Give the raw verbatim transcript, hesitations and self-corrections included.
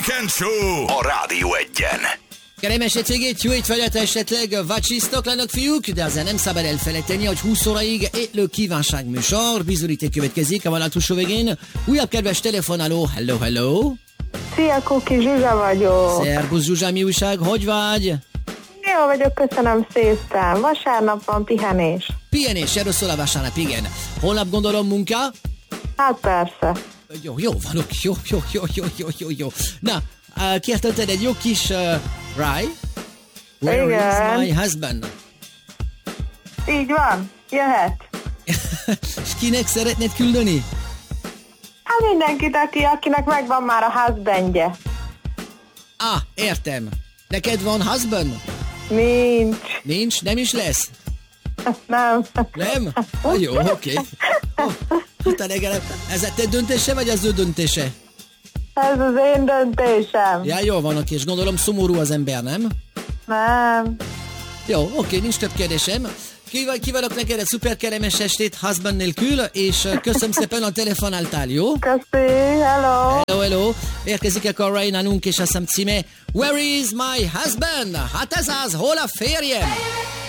Funk and Show a Rádió Egyen. Kellemes hétvégét, jó étvágyat, esetleg vacsisztok, lenök fiúk, de azért nem szabad elfelejteni, hogy húsz óraig étlő kívánságműsor, bizonyíték következik a vonaltúsó végén. Újabb kedves telefonáló, hello, hello! Szia, Kuki, Zsuzsa vagyok. Szerbusz Zsuzsa, mi újság, hogy vagy? Jó vagyok, köszönöm szépen. Vasárnap van pihenés. Pihenés, erről szól a vasárnap, igen. Holnap gondolom munka? Hát persze. Jó, jó van, jó, jó, jó, jó, jó, jó, jó. Na, uh, kértetted egy jó kis uh, ride? Where Igen. is my husband? Így van, jöhet. És kinek szeretnéd küldeni? Hát mindenkit, aki, akinek megvan már a husbandje. Ah, értem. Neked van husband? Nincs. Nincs? Nem is lesz? Nem. Nem? Ah, jó, oké. Okay. Oh, hát legalább, ez a te döntése, vagy az ő döntése? Ez az én döntésem. Ja, jó van, oké, és gondolom szomorú az ember, nem? Nem. Jó, oké, nincs több kérdésem. Kívánok neked egy szuper kellemes estét husband nélkül, és köszönöm szépen, a telefonáltál, jó? Köszi, hello. Hello, hello. Érkezik a Ray nálunk, és azt hiszem címe Where is my husband? Hát ez az, hol a férjem?